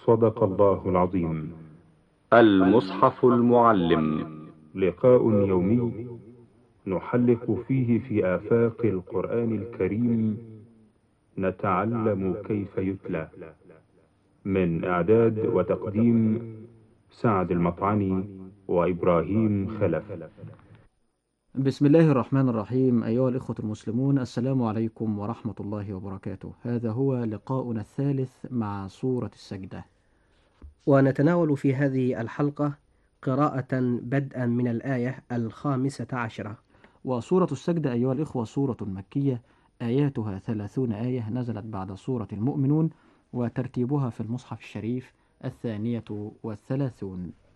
صدق الله العظيم. المصحف المعلم. لقاء يومي نحلق فيه في آفاق القرآن الكريم، نتعلم كيف يتلى. من إعداد وتقديم سعد المطعني وإبراهيم خلف. بسم الله الرحمن الرحيم. أيها الإخوة المسلمون، السلام عليكم ورحمة الله وبركاته. هذا هو لقاؤنا الثالث مع سورة السجدة، ونتناول في هذه الحلقة قراءة بدءا من الآية 15. وسورة السجدة أيها الإخوة سورة مكية، آياتها 30 آية، نزلت بعد سورة المؤمنون، وترتيبها في المصحف الشريف 32.